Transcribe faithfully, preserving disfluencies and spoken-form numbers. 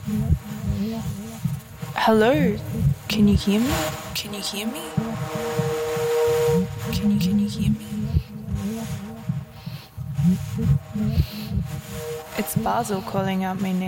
Hello, can you hear me? Can you hear me? Can you, can you hear me? It's Basil calling out my name.